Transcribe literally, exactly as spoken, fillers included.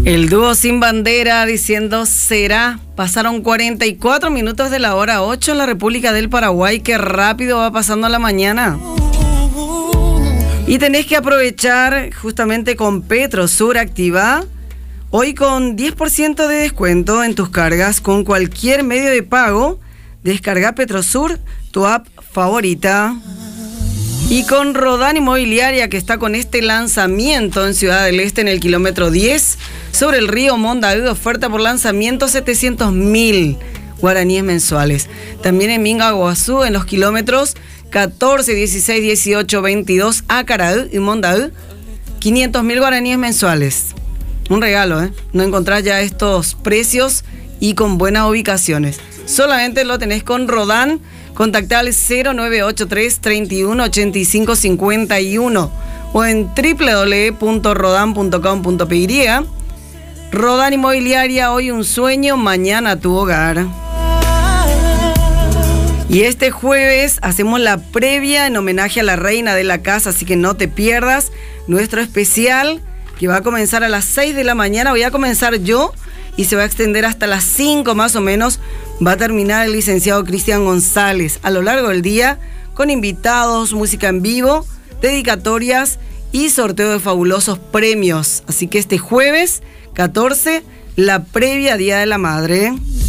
El dúo Sin Bandera diciendo será. Pasaron cuarenta y cuatro minutos de la hora ocho en la República del Paraguay. Qué rápido va pasando la mañana. Y tenés que aprovechar justamente con Petrosur Activa. Hoy con diez por ciento de descuento en tus cargas con cualquier medio de pago. Descarga Petrosur, tu app favorita. Y con Rodán Inmobiliaria, que está con este lanzamiento en Ciudad del Este en el kilómetro diez, sobre el río Mondaú, oferta por lanzamiento setecientos mil guaraníes mensuales. También en Mingaguazú, en los kilómetros catorce, dieciséis, dieciocho, veintidós, Acaraú y Mondaú, quinientos mil guaraníes mensuales. Un regalo, ¿eh? No encontrás ya estos precios y con buenas ubicaciones. Solamente lo tenés con Rodán. Contactá al cero nueve ocho tres, treinta y uno, ochenta y cinco, cincuenta y uno o en doble u doble u doble u punto rodan punto com punto pe y. Rodán Inmobiliaria, hoy un sueño, mañana tu hogar. Y este jueves hacemos la previa en homenaje a la reina de la casa, así que no te pierdas nuestro especial que va a comenzar a las seis de la mañana. Voy a comenzar yo y se va a extender hasta las cinco más o menos. Va a terminar el licenciado Cristian González a lo largo del día con invitados, música en vivo, dedicatorias y sorteo de fabulosos premios. Así que este jueves catorce, la previa Día de la Madre.